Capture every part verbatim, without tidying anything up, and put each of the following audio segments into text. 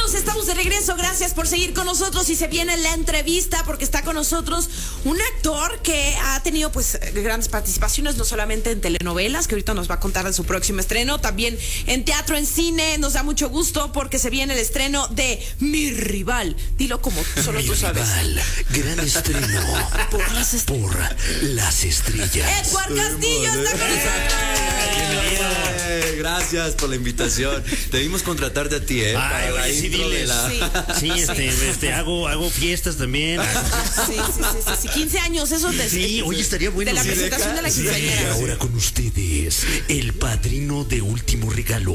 amigos, estamos de regreso. Gracias por seguir con nosotros y se viene la entrevista porque está con nosotros un actor que ha tenido pues grandes participaciones, no solamente en telenovelas, que ahorita nos va a contar de su próximo estreno, también en teatro, en cine. Nos da mucho gusto porque se viene el estreno de Mi Rival. Dilo como solo Mi tú sabes. Rival, gran estreno Por las estrellas. por las estrellas. Edward Castillo está con nosotros. Eh, gracias por la invitación. Debimos contratarte a ti, ¿eh? Ay, Para la oye, sí, intro de diles. la- Sí. Sí, este, este, hago, hago fiestas también. Sí, sí, sí, sí, sí. quince años, eso de, Sí, oye, estaría bueno. de la Sí, presentación de la Sí, quinceañera. y ahora con ustedes, el padrino de Último Regalo.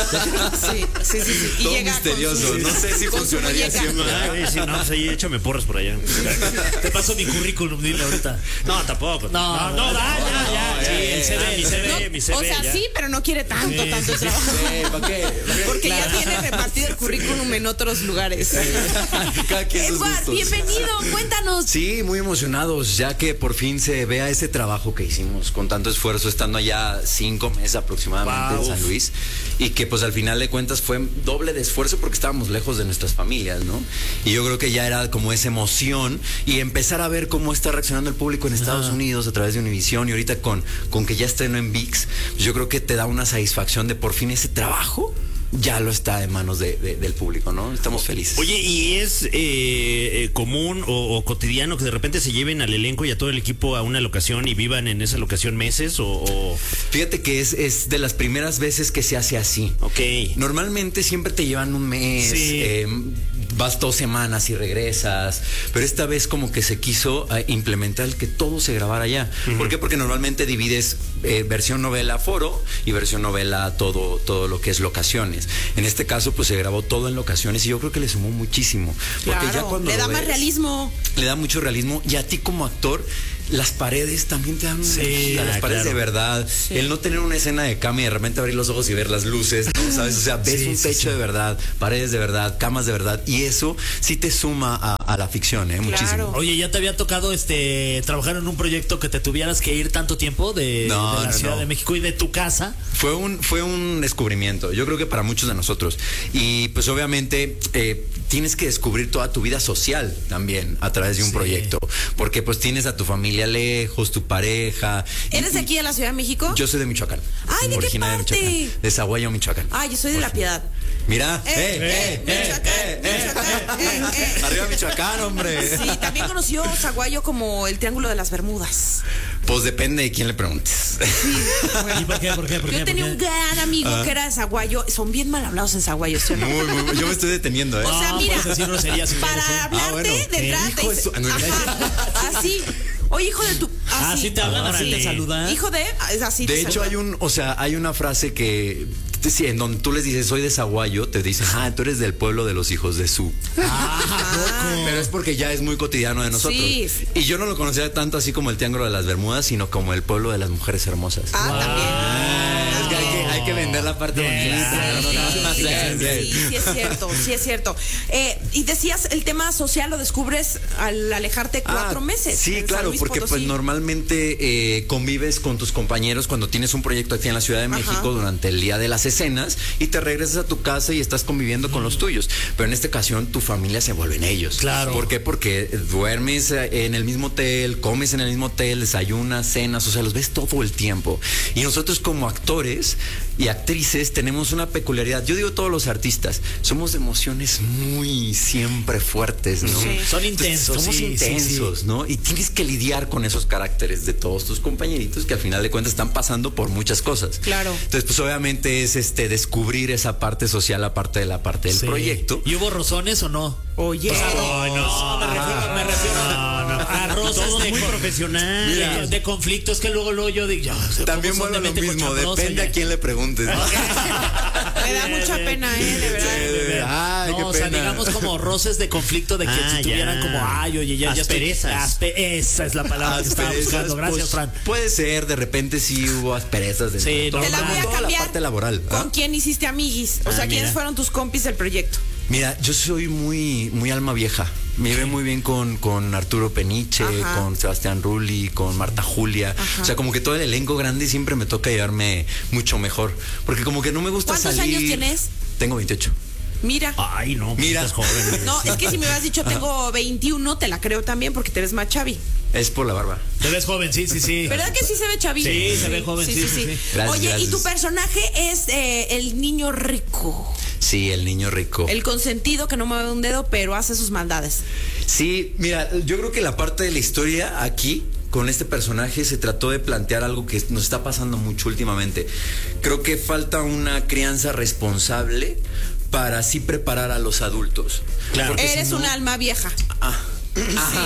Sí, sí, sí, sí. Y Todo llega con misterioso. su- No sé si con su funcionaría muñeca. siempre. Ay, sí, no, pues ahí échame porras por allá. Te paso mi currículum, dile ahorita. No, tampoco. No, no, no, ya, ya, ya. Sí, el C V, mi C V, mi C V. O sea, ya. sí, pero no quiere tanto, tanto trabajo. Sí, ¿para qué? Porque ya tiene repartido el currículum en otros lugares. Cada quien sus Edward, gustos. bienvenido, cuéntanos. Sí, muy emocionados, ya que por fin se vea ese trabajo que hicimos con tanto esfuerzo, estando allá cinco meses aproximadamente Wow. en San Luis, y que pues al final de cuentas fue doble de esfuerzo porque estábamos lejos de nuestras familias, ¿no? Y yo creo que ya era como esa emoción y empezar a ver cómo está reaccionando el público en Estados Unidos a través de Univision, y ahorita con, con que ya estrenó en V I X, pues yo creo que te da una satisfacción de por fin ese trabajo ya lo está en manos de, de- del público, ¿no? Estamos felices. Oye, ¿y es eh, eh, común o, o cotidiano que de repente se lleven al elenco y a todo el equipo a una locación y vivan en esa locación meses o...? o... Fíjate que es, es de las primeras veces que se hace así. Ok. Normalmente siempre te llevan un mes, Sí. eh, vas dos semanas y regresas, pero esta vez como que se quiso eh, implementar el que todo se grabara allá. ¿Por qué? Porque normalmente divides eh, versión novela foro y versión novela todo, todo lo que es locaciones. En este caso pues se grabó todo en locaciones y yo creo que le sumó muchísimo. Porque Claro, ya cuando le lo da más ves, realismo. le da mucho realismo, y a ti como actor las paredes también te dan una Sí, energía, las ah, paredes claro. de verdad, el no tener una escena de cama y de repente abrir los ojos y ver las luces, ¿no? ¿Sabes? O sea, ves Sí, un sí, techo sí. de verdad, paredes de verdad, camas de verdad, y eso sí te suma a, a la ficción, ¿eh? Muchísimo. Oye, ¿ya te había tocado este trabajar en un proyecto que te tuvieras que ir tanto tiempo de, No, de la no, Ciudad no. de México y de tu casa? Fue un, fue un descubrimiento, yo creo que para muchos de nosotros. Y pues obviamente eh, tienes que descubrir toda tu vida social también a través de un Sí. proyecto, porque pues tienes a tu familia lejos, tu pareja. y- ¿Eres de aquí de la Ciudad de México? Yo soy de Michoacán. Ay, ¿de qué originario parte? De Michoacán. De Zaguayo, Michoacán. Ay, yo soy de La Piedad. Mira. Eh, eh, Michoacán, Michoacán, eh, eh. Arriba Michoacán, hombre. Sí, también conoció Zaguayo como el Triángulo de las Bermudas. Pues depende de quién le preguntes. ¿Y por qué? ¿Por qué? ¿Por qué? Yo tenía ¿Por un qué? gran amigo que era de Zaguayo. Son bien mal hablados en Zaguayo, ¿sí o no? Muy, muy, yo me estoy deteniendo, ¿eh? O sea, No, mira, puedes decir groserías sin para eso. hablarte Ah, bueno. de entrada te Hijo de dice, su- no, ajá, así, oye, hijo de tu, Ah, así, sí te hablan, así Sí. te saludan. Hijo de, es así. De te hecho, saludan. hay un, o sea, hay una frase que sí, en donde tú les dices soy de Zaguayo, te dicen, ah, tú eres del pueblo de los hijos de su. Pero es porque ya es muy cotidiano de nosotros. Sí. Y yo no lo conocía tanto así como el Triángulo de las Bermudas, sino como el pueblo de las mujeres hermosas. Ah, también. Es que hay que, hay que vender la parte bonita. Claro, No, no, no, Sí, sí, sí, sí. sí es cierto, sí es cierto. Eh, y decías, el tema social lo descubres al alejarte cuatro Ah, meses. Sí, en San claro, Luis porque pues Potosí. normalmente eh, convives con tus compañeros cuando tienes un proyecto aquí en la Ciudad de México Ajá. durante el día de las escenas y te regresas a tu casa y estás conviviendo con los tuyos. Pero en esta ocasión tu familia se vuelve en ellos. Claro. ¿Por qué? Porque duermes eh, en el mismo hotel, comes en el mismo hotel, desayunas, cenas, o sea, los ves todo el tiempo. Y nosotros como actores y actrices tenemos una peculiaridad. Yo digo todos los artistas, somos de emociones muy siempre fuertes, ¿no? Sí. Son Entonces, intensos, somos sí, sí, intensos, sí. ¿no? Y tienes que lidiar con esos caracteres de todos tus compañeritos que al final de cuentas están pasando por muchas cosas. Claro. Entonces, pues obviamente es este descubrir esa parte social aparte de la parte del Sí. proyecto. ¿Y hubo rozones o no? Oye. O sea, no, no, me refiero, me refiero a, a roces Todo de, muy con- profesional. de, de conflictos que luego, luego yo digo, ya, También ¿cómo son vuelve de lo mente mismo, cochambrosa? depende Ya. a quién le preguntes. ¿no? Me da mucha pena, ¿eh? De verdad. Eh, Ay, No, qué o sea, pena. digamos como roces de conflicto de que Ah, si tuvieran ya. como, ay, oye, ya, ya estoy. Asperezas. aspe- esa es la palabra que estaba Asperezas, buscando. Gracias, pues, Fran. Puede ser, de repente sí hubo asperezas dentro Sí, de todo, no, Te la como voy a toda cambiar. la parte laboral. ¿ah? ¿Con quién hiciste amiguis? O Ah, sea, ¿quiénes mira. fueron tus compis del proyecto? Mira, yo soy muy, muy alma vieja. Me llevé muy bien con, con Arturo Peniche, Ajá. con Sebastián Rulli, con Marta Julia. Ajá. O sea, como que todo el elenco grande siempre me toca llevarme mucho mejor. Porque como que no me gusta ¿Cuántos salir. años tienes? Tengo veintiocho. Mira. Ay, no, pues Mira. estás joven. No, es que si me hubieras dicho tengo veintiuno, te la creo también porque te ves más chavi. Es por la barba. Te ves joven, sí, sí, sí. ¿Verdad que sí se ve chavito? Sí, se ve joven, sí, sí, sí. Gracias, Oye, gracias. y tu personaje es eh, el niño rico. Sí, el niño rico. El consentido que no mueve un dedo, pero hace sus maldades. Sí, mira, yo creo que la parte de la historia aquí, con este personaje, se trató de plantear algo que nos está pasando mucho últimamente. Creo que falta una crianza responsable para así preparar a los adultos. Claro. Porque Eres si no- un alma vieja. Ah. Ajá.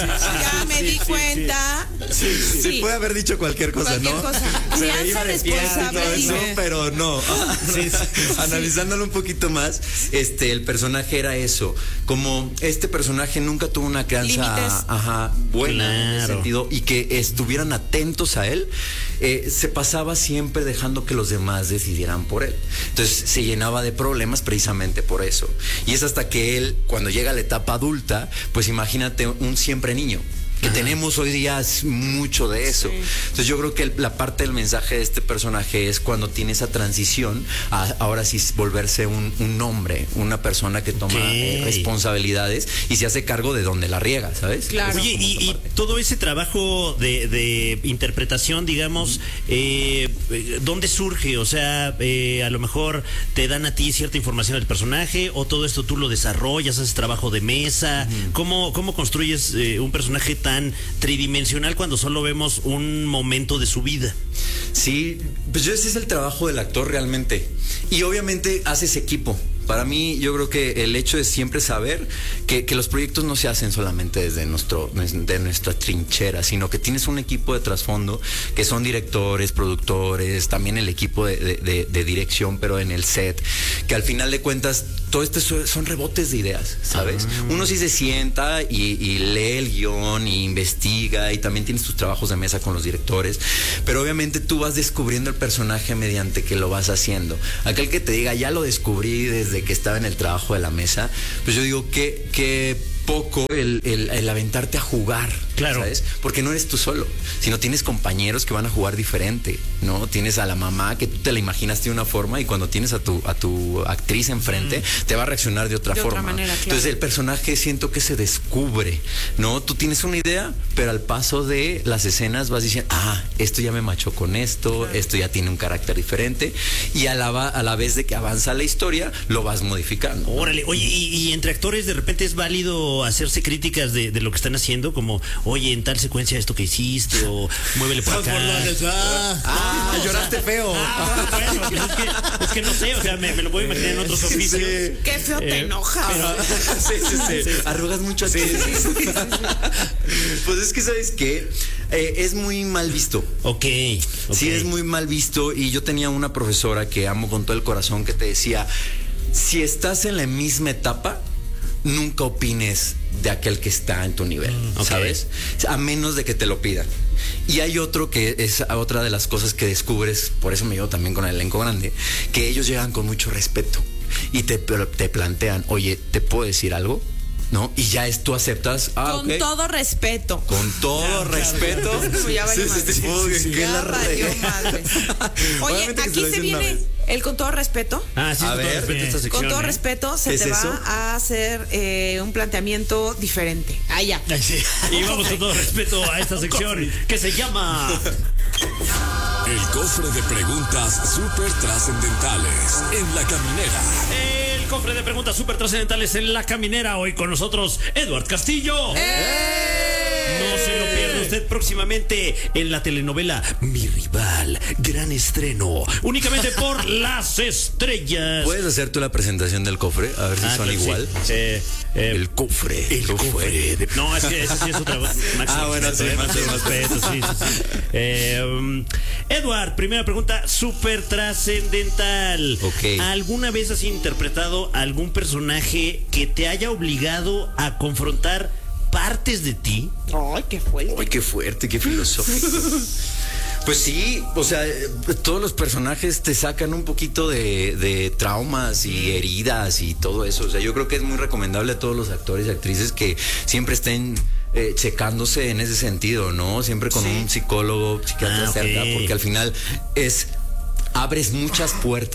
Ya me di cuenta. Sí, sí. Sí. Se puede haber dicho cualquier cosa, Cualquier ¿no? cosa. Se Crianza iba de fiesta y todo responsable, eso, dime. pero no. Sí, sí. Analizándolo un poquito más, este, el personaje era eso. Como este personaje nunca tuvo una crianza Límites. ajá, buena en ese Claro. sentido y que estuvieran atentos a él, eh, se pasaba siempre dejando que los demás decidieran por él. Entonces se llenaba de problemas precisamente por eso. Y es hasta que él, cuando llega a la etapa adulta, pues imagínate un siempre niño. Que tenemos hoy día es mucho de eso. Sí. Entonces yo creo que el- la parte del mensaje de este personaje es cuando tiene esa transición a ahora sí volverse un, un hombre, una persona que toma Ok. eh, responsabilidades y se hace cargo de donde la riega, ¿sabes? Claro. Oye, y, y todo ese trabajo de, de interpretación, digamos, eh, eh, ¿dónde surge? O sea, eh, a lo mejor te dan a ti cierta información del personaje o todo esto tú lo desarrollas, haces trabajo de mesa. ¿Cómo, cómo construyes eh, un personaje tan tridimensional cuando solo vemos un momento de su vida? Sí, pues ese es el trabajo del actor realmente. Y obviamente haces equipo. Para mí, yo creo que el hecho de siempre saber que, que los proyectos no se hacen solamente desde nuestro, de nuestra trinchera, sino que tienes un equipo de trasfondo que son directores, productores, también el equipo de, de- de- de dirección, pero en el set, que al final de cuentas, todo esto son, son rebotes de ideas, ¿sabes? Uno sí se sienta y, y lee el guión y investiga y también tienes tus trabajos de mesa con los directores, pero obviamente tú vas descubriendo el personaje mediante que lo vas haciendo. Aquel que te diga, ya lo descubrí desde que estaba en el trabajo de la mesa, pues yo digo que, que poco el, el- el aventarte a jugar, Claro. ¿sabes? Porque no eres tú solo, sino tienes compañeros que van a jugar diferente, ¿no? Tienes a la mamá que tú te la imaginaste de una forma y cuando tienes a tu, a tu actriz enfrente, mm. te va a reaccionar de otra De otra forma. manera, claro. Entonces el personaje siento que se descubre, ¿no? Tú tienes una idea, pero al paso de las escenas vas diciendo, ah, esto ya me machó con esto, esto ya tiene un carácter diferente, y a la, va- a la vez de que avanza la historia, lo vas modificando. Órale, oye, y, y entre actores de repente es válido hacerse críticas de, de lo que están haciendo, como, oye, en tal secuencia esto que hiciste, o muévele por acá. Ah, Ah, lloraste feo. Ah, bueno, pues es, que, es que no sé, o sea, me, me lo puedo imaginar en otros Sí, oficios. sí. Qué feo te Eh, enojas. Sí, sí, sí. Arrugas mucho aquí. Pues es que, ¿sabes qué? Eh, es muy mal visto. Ok, ok. Sí, es muy mal visto. Y yo tenía una profesora que amo con todo el corazón que te decía, si estás en la misma etapa, nunca opines de aquel que está en tu nivel, Mm, ok. ¿sabes? A menos de que te lo pidan. Y hay otro que es otra de las cosas que descubres, por eso me llevo también con el elenco grande, que ellos llegan con mucho respeto y te, te plantean, oye, ¿te puedo decir algo? ¿No? Y ya es, tú aceptas. Ah, Con ok. todo respeto. Con todo respeto. Ya valió madre. Uy, ¿qué Ya la valió regué? madre. Oye, Obviamente que aquí lo se dicen una viene vez. el con todo respeto. Ah, sí, A con todo ver, respeto a esta sección, Con todo ¿eh? respeto, se ¿Qué te es va eso? a hacer eh, un planteamiento diferente. Ah, ya. Ay, sí. Y vamos con todo respeto a esta sección que se llama El cofre de preguntas súper trascendentales en la caminera. el cofre de preguntas súper trascendentales en la caminera. Hoy con nosotros, Eduard Castillo. No se lo pierda usted próximamente en la telenovela Mi Rival, gran estreno, únicamente por Las Estrellas. ¿Puedes hacer tú la presentación del cofre? A ver si Ah, son claro, igual. sí. Eh, eh, El cofre. El cofre de- No, es que ese sí es otra vez. Ah, bueno, sí, respeto, máximo máximo respeto, sí, sí, sí. Eh, um, Edward, primera pregunta súper trascendental. Ok. ¿Alguna vez has interpretado algún personaje que te haya obligado a confrontar partes de ti? Ay, qué fuerte. Ay, qué fuerte, qué filosófico. Pues sí, o sea, eh, todos los personajes te sacan un poquito de, de traumas y heridas y todo eso. O sea, yo creo que es muy recomendable a todos los actores y actrices que siempre estén eh, checándose en ese sentido, ¿no? Siempre con Sí. un psicólogo, psiquiatra Ah, ok. cerca, porque al final es abres muchas puertas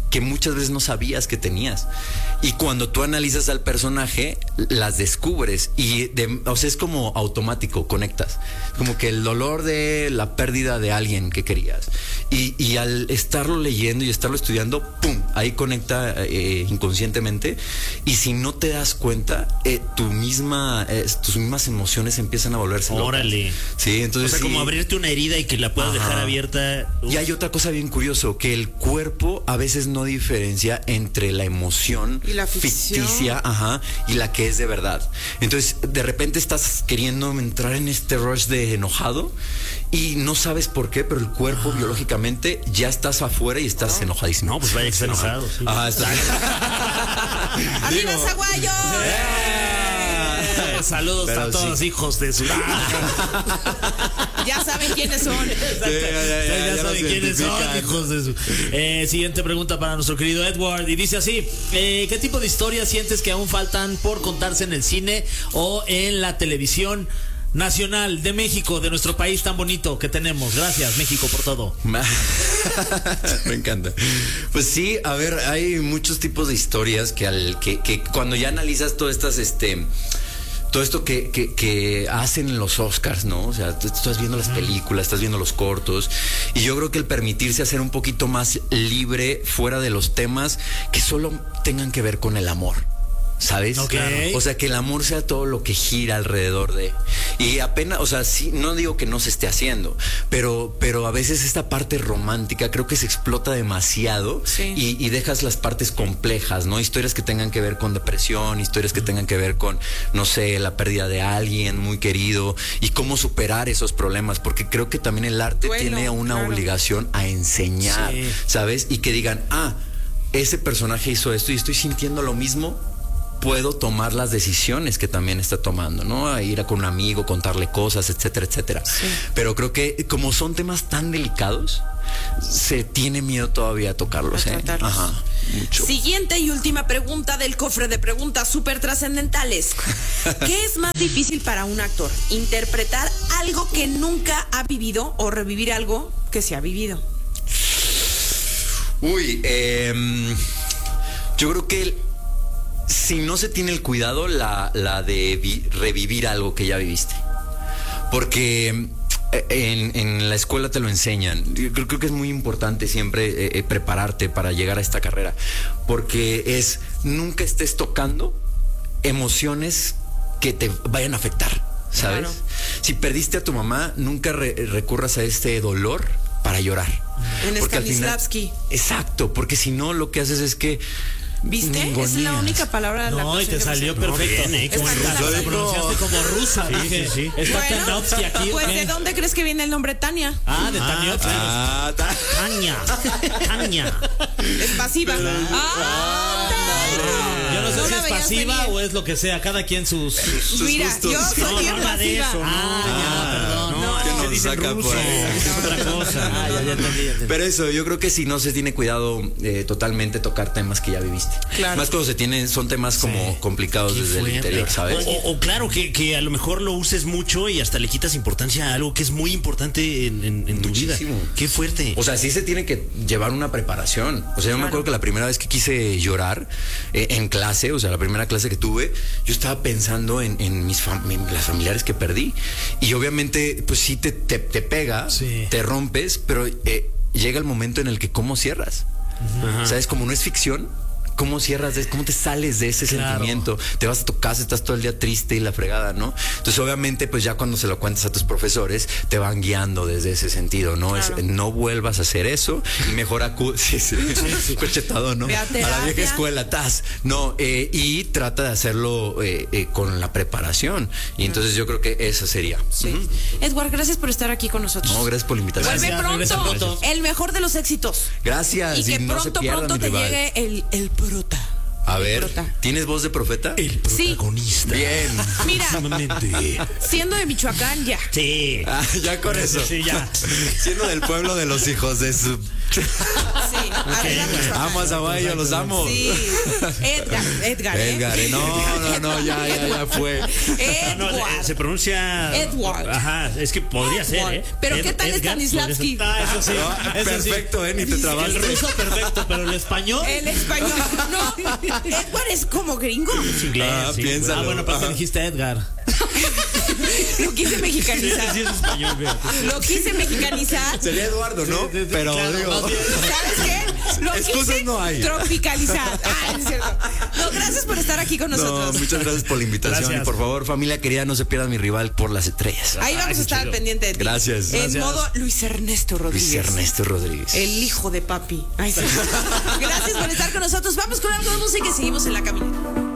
que muchas veces no sabías que tenías. Y cuando tú analizas al personaje, las descubres. Y de, o sea, es como automático, conectas. Como que el dolor de la pérdida de alguien que querías. Y, y al estarlo leyendo y estarlo estudiando, ¡pum! Ahí conecta eh, inconscientemente. Y si no te das cuenta, eh, tu misma, eh, tus mismas emociones empiezan a volverse locas. Órale. Sí, entonces. O sea, sí. como abrirte una herida y que la puedas Ajá. dejar abierta. Uf. Y hay otra cosa bien curioso, que el cuerpo a veces no diferencia entre la emoción y la ficción. ficticia, ajá, y la que es de verdad. Entonces, de repente estás queriendo entrar en este rush de enojado y no sabes por qué, pero el cuerpo ah. biológicamente ya estás afuera y estás oh. enojadísimo. No, pues vaya que está enojado. Sí. Ajá, está. ¡Arriba, Zaguayo! Eh, saludos Pero a todos, sí. hijos de su. Ya saben quiénes son. Sí, ya, ya, ya, ya, ya ya saben nos quiénes son, identifican. hijos de su. Eh, siguiente pregunta para nuestro querido Edward. Y dice así: eh, ¿qué tipo de historias sientes que aún faltan por contarse en el cine o en la televisión nacional de México, de nuestro país tan bonito que tenemos? Gracias, México, por todo. Me encanta. Pues sí, a ver, hay muchos tipos de historias que al que, que cuando ya analizas todas estas, este, todo esto que, que, que hacen en los Oscars, ¿no? O sea, tú estás viendo las películas, estás viendo los cortos, y yo creo que el permitirse hacer un poquito más libre fuera de los temas que solo tengan que ver con el amor. ¿Sabes? Okay. O sea, que el amor sea todo lo que gira alrededor de. Y apenas, o sea, sí, no digo que no se esté haciendo, pero, pero a veces esta parte romántica creo que se explota demasiado. Sí. y, y dejas las partes complejas, ¿no? Historias que tengan que ver con depresión, historias que tengan que ver con, no sé, la pérdida de alguien muy querido y cómo superar esos problemas, porque creo que también el arte Duelo, tiene una claro. obligación a enseñar, Sí. ¿sabes? Y que digan, ah, ese personaje hizo esto y estoy sintiendo lo mismo. Puedo tomar las decisiones que también está tomando, ¿no? A ir a con un amigo, contarle cosas, etcétera, etcétera. Sí. Pero creo que como son temas tan delicados, se tiene miedo todavía a tocarlos, a ¿eh? tratarlos. Ajá, mucho. Siguiente y última pregunta del cofre de preguntas súper trascendentales. ¿Qué es más difícil para un actor? ¿Interpretar algo que nunca ha vivido o revivir algo que se ha vivido? Uy, eh, yo creo que el, si no se tiene el cuidado, la, la de vi, revivir algo que ya viviste. Porque en, en la escuela te lo enseñan. Yo creo, creo que es muy importante siempre eh, prepararte para llegar a esta carrera. Porque es, nunca estés tocando emociones que te vayan a afectar, ¿sabes? Claro. Si perdiste a tu mamá, nunca re, recurras a este dolor para llorar. En Stanislavski. Exacto, porque si no, lo que haces es que ¿viste? Ningonías. Es la única palabra. No, la y te salió no, perfecto. Bien, ¿eh? Qué buen ruso. Lo pronunciaste como rusa. Sí, dije, sí, sí. ¿está bueno, Tarnowski aquí? pues, ¿o qué? ¿de dónde crees que viene el nombre Tania? Ah, de Tarnowski. Ah, ta- Tania, Tania. Es pasiva. Ah, Yo no sé no si la es veías pasiva venir. o es lo que sea, cada quien sus... sus Mira, gustos. yo soy No, bien no habla de pasiva. eso, no. Ah, ya, perdón. No, que es que nos dicen saca ruso, por ahí. es otra cosa. Ah, ya, ya entendí, ya entendí. Pero eso, yo creo que si no se tiene cuidado eh, totalmente tocar temas que ya viviste. Claro. Más cuando se tienen, son temas como Sí. complicados Qué desde el fuerte. interior, ¿sabes? O, o- o claro, que, que a lo mejor lo uses mucho y hasta le quitas importancia a algo que es muy importante en, en- en tu vida. Muchísimo. Qué fuerte. O sea, sí se tiene que llevar una preparación. O sea, yo me acuerdo que la primera vez que quise llorar eh, en clase, o sea, la primera clase que tuve, yo estaba pensando en, en mis fam- en las familiares que perdí. Y obviamente, pues sí te, te, te pega, Sí. te rompes, pero eh, llega el momento en el que cómo cierras. Ajá. ¿Sabes? Como no es ficción, ¿cómo cierras? de- ¿Cómo te sales de ese Claro. sentimiento? Te vas a tu casa, estás todo el día triste y la fregada, ¿no? Entonces, obviamente, pues ya cuando se lo cuentas a tus profesores, te van guiando desde ese sentido, ¿no? Claro. Es, no vuelvas a hacer eso y mejor acude. Sí, sí, sí. Cochetado, ¿no? Ve a A la terapia. vieja escuela, tas. No, eh, y trata de hacerlo eh, eh, con la preparación. Y entonces yo creo que eso sería. Sí. Ujú. Edward, gracias por estar aquí con nosotros. No, gracias por la invitación. Vuelve Gracias, regresa pronto. pronto. El mejor de los éxitos. Gracias. Y que no se pronto, pierdan, pronto mi te rival. llegue el, el prota. A El ver, prota. ¿tienes voz de profeta? El Sí. protagonista. Bien. Mira, Próximamente. siendo de Michoacán, ya. Sí. Ah, ya con eso. Sí, ya. Siendo del pueblo de los hijos de su. Sí. Arriba Michoacán. Amo a Zaguay, yo los amo. Sí. Edgar, Edgar, ¿eh? Edgar, ¿eh? No, no, no, ya, ya, ya fue. No, no, Edward. eh, se pronuncia. Edward. Ajá, es que podría Edward. ser, ¿eh? Pero Ed- ¿qué tal Edgar Stanislavski? podría ser. Ah, eso sí. No, eso sí. perfecto, ¿eh? Ni te trabaste. El ruso perfecto, pero el español. El español. No, Edward es como gringo. Es inglés. Ah, sí, piénsalo. Ah, bueno, pero te dijiste Edgar. Lo quise Sí, mexicanizar. sí, es español, fíjate. Lo quise mexicanizar. Sería Eduardo, ¿no? Sí, sí, sí, Pero claro, digo, más bien. ¿Sabes qué? Lo Excusas quise no hay. tropicalizar. Ah, no es cierto. No, gracias por estar aquí con no, nosotros. muchas gracias por la invitación. Gracias. Y por favor, familia querida, no se pierdan mi rival por las estrellas. Ahí vamos Ay, a estar qué al chido. pendiente de ti. Gracias. En Gracias. modo Luis Ernesto Rodríguez. Luis Ernesto Rodríguez. El hijo de papi. Ay, sí. Gracias por estar con nosotros. Vamos con algo de música y seguimos en la caminera.